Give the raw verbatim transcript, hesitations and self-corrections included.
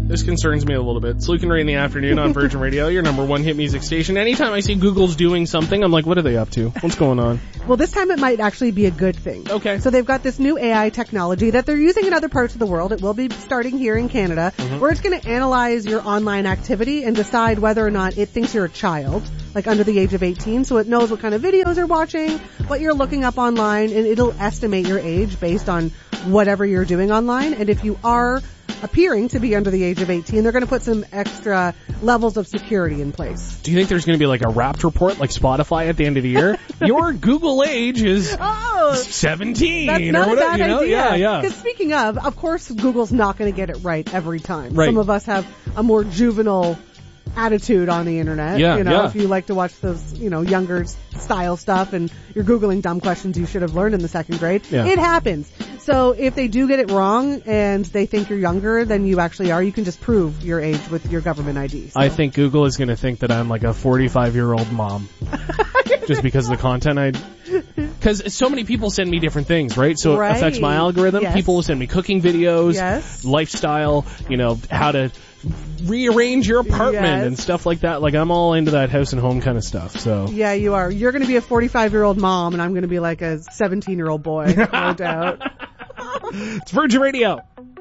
This concerns me a little bit. It's Luke and Ray in the afternoon on Virgin Radio, your number one hit music station. Anytime I see Google's doing something, I'm like, what are they up to? What's going on? Well, this time it might actually be a good thing. Okay. So they've got this new A I technology that they're using in other parts of the world. It will be starting here in Canada, mm-hmm. where it's going to analyze your online activity and decide whether or not it thinks you're a child, like under the age of eighteen. So it knows what kind of videos you're watching, what you're looking up online, and it'll estimate your age based on whatever you're doing online. And if you are appearing to be under the age of eighteen, they're going to put some extra levels of security in place. Do you think there's going to be like a Wrapped report like Spotify at the end of the year? Your Google age is oh, seventeen. That's not or a whatever, bad you know? idea. Yeah, yeah. Because speaking of, of course Google's not going to get it right every time. Right. Some of us have a more juvenile attitude on the internet. Yeah, you know, yeah. if you like to watch those, you know, younger style stuff and you're Googling dumb questions you should have learned in the second grade. Yeah. It happens. So if they do get it wrong and they think you're younger than you actually are, you can just prove your age with your government I D. So. I think Google is going to think that I'm like a forty-five-year-old mom. Just because of the content I... Because so many people send me different things, right? So right. it affects my algorithm. Yes. People will send me cooking videos, yes. lifestyle, you know, how to rearrange your apartment yes. and stuff like that. Like, I'm all into that house and home kind of stuff, so. Yeah, you are. You're going to be a forty-five-year-old mom, and I'm going to be like a seventeen-year-old boy, no doubt. It's Virgin Radio.